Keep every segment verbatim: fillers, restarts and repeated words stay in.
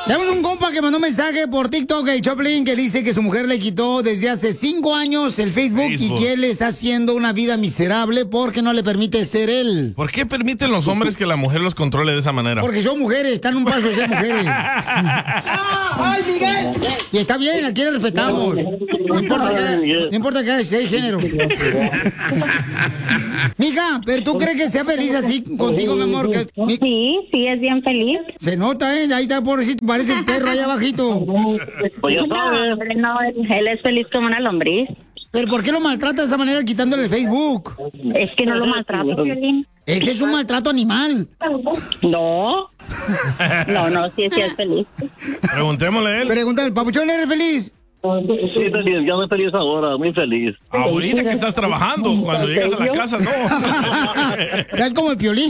Tenemos un compa que mandó un mensaje por TikTok, el Choplin, que dice que su mujer le quitó desde hace cinco años el Facebook, Facebook, y que él le está haciendo una vida miserable porque no le permite ser él. ¿Por qué permiten los hombres que la mujer los controle de esa manera? Porque son mujeres, están un paso de ser mujeres. ¡Ay, Miguel! Y está bien, aquí le respetamos. No importa que, no importa que sea género. Mija, ¿pero tú crees que sea feliz así contigo, mi amor? Que, mi... Sí, sí, es bien feliz. Se nota, ¿eh? Ahí está, pobrecito, parece el perro allá abajito. Pues ya sabes. No, no, él es feliz como una lombriz. ¿Pero por qué lo maltrata de esa manera quitándole el Facebook? Es que no lo maltrato, Violín. Ese es un maltrato animal. No. No, no, sí, sí es feliz. Preguntémosle a él. Pregúntale, ¿Papuchón, eres feliz? Sí, feliz, ya no feliz ahora, muy feliz. Ahorita que estás trabajando, cuando llegas a la casa, no. Ya es como el Piolín.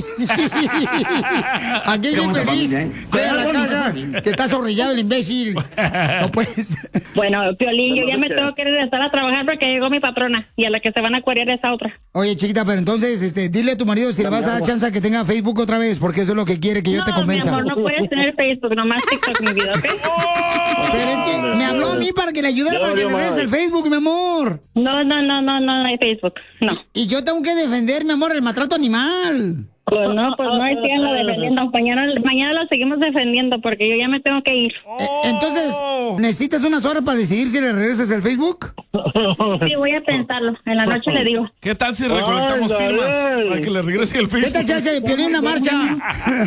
Aquí es feliz. Llega a la casa, te está zorrillado el imbécil. No puedes. Bueno, Piolín, yo ya me tengo que regresar a trabajar porque llegó mi patrona y a la que se van a acuariar es a otra. Oye, chiquita, pero entonces, este, dile a tu marido si le vas a dar chance a que tenga Facebook otra vez, porque eso es lo que quiere, que yo no, te convenza. Mi amor, no puedes tener Facebook, nomás TikTok, mi vida, ¿ok? Pero es que me habló a mí para que le ayudara para que le regrese el Facebook, mi amor. No, no, no, no, no, no hay Facebook, no. Y, y yo tengo que defender, mi amor, el maltrato animal. Pues no, pues no, síganlo defendiendo. Mañana, mañana lo seguimos defendiendo porque yo ya me tengo que ir. Eh, entonces, ¿necesitas unas horas para decidir si le regresas el Facebook? Sí, voy a pensarlo. En la noche le digo. ¿Qué tal si recolectamos Ay, firmas ay. para que le regrese el Facebook? ¿Qué tal, chance de Piolín, una marcha?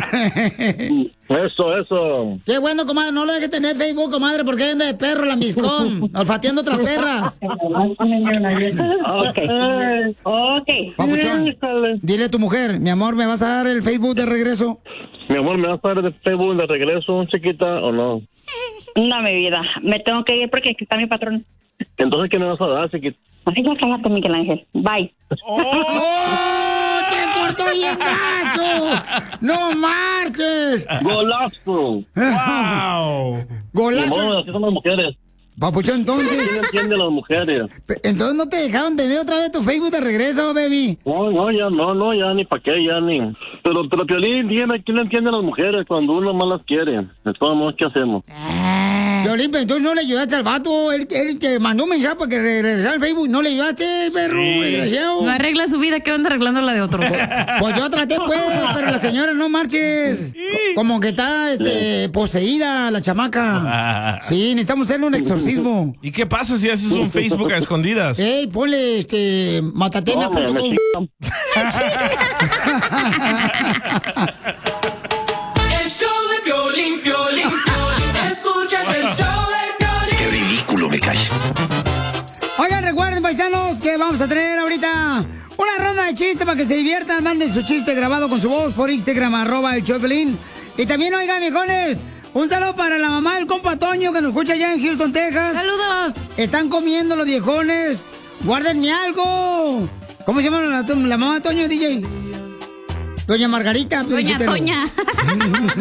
Eso, eso. Qué bueno, comadre, no lo dejes tener Facebook, comadre, porque anda de perro la miscom, olfateando otras perras. Ok. Ok. Papuchón, dile a tu mujer, mi amor, ¿me vas a dar el Facebook de regreso? Mi amor, ¿me vas a dar de Facebook de regreso, chiquita, o no? No, mi vida. Me tengo que ir porque aquí está mi patrón. Entonces, ¿qué me vas a dar, chiquita? Ay, ya cállate, Miguel Ángel. Bye. ¡Oh! ¡Te cortó bien gacho! ¡No marches! ¡Golazo! ¡Wow! ¡Golazo! No, así son las mujeres. Papuchón, entonces... ¿Quién entiende a las mujeres? Entonces no te dejaron tener otra vez tu Facebook de regreso, baby. No, no, ya no, no, ya ni pa' qué, ya ni. Pero, pero Piolín, dime, ¿quién entiende a las mujeres cuando uno más las quiere? De todos modos, ¿qué hacemos? Piolín, pero entonces no le ayudaste al vato. Él, él te mandó un mensaje para que regresara al Facebook. No le ayudaste, perro, Sí. desgraciado. No arregla su vida, que anda arreglando la de otro. Pues yo traté, pues, pero la señora no marches. Como que está este, poseída la chamaca. Sí, necesitamos hacerle un exorcismo. ¿Y qué pasa si haces un Facebook a escondidas? Ey, ponle este matatena No, me- punto me com. El show de Piolín, Piolín, Piolín. Escuchas el show de Piolín. Qué ridículo me cae. Oigan, recuerden, paisanos, que vamos a tener ahorita una ronda de chistes para que se diviertan. Manden su chiste grabado con su voz por Instagram, arroba el Choplin. Y también, oigan, viejones, un saludo para la mamá del compa Toño que nos escucha allá en Houston, Texas. ¡Saludos! Están comiendo los viejones. Guárdenme algo. ¿Cómo se llama la, la mamá de Toño, D J? Doña Margarita. Doña Felicítelo. Toña.